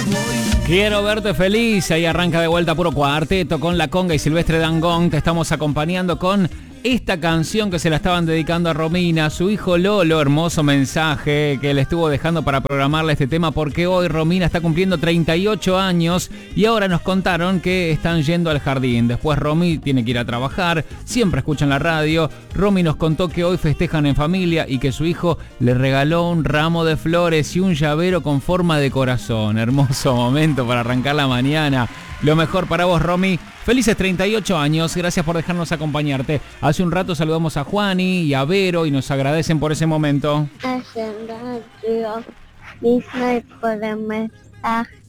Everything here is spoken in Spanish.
Quiero verte feliz. Ahí arranca de vuelta Puro Cuarteto con La Conga y Silvestre Dangond. Te estamos acompañando con esta canción que se la estaban dedicando a Romina, su hijo Lolo. Hermoso mensaje que le estuvo dejando para programarle este tema, porque hoy Romina está cumpliendo 38 años y ahora nos contaron que están yendo al jardín. Después Romy tiene que ir a trabajar, siempre escuchan la radio. Romy nos contó que hoy festejan en familia y que su hijo le regaló un ramo de flores y un llavero con forma de corazón. Hermoso momento para arrancar la mañana. Lo mejor para vos, Romy. Felices 38 años, gracias por dejarnos acompañarte. Hace un rato saludamos a Juani y a Vero y nos agradecen por ese momento. Hace un rato, Disney por el mensaje.